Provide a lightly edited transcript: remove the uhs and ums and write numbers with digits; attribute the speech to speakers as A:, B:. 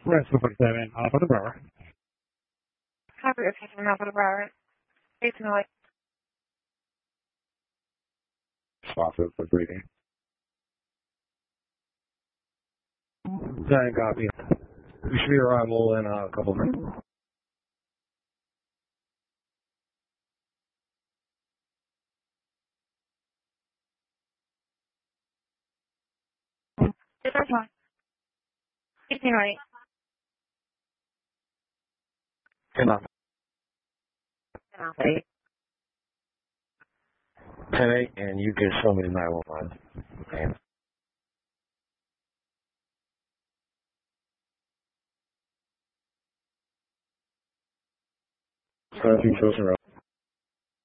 A: Rest 47, Alpha the Brother.
B: Copy of Captain Alpha the Brother. 808.
A: Sponsor for greeting. Giant copy. We should be arrival in a couple of minutes.
B: This is one. 1808.
A: 10 Alpha.
B: 8.
A: 10-8, and you can show me the 911. And so if you chose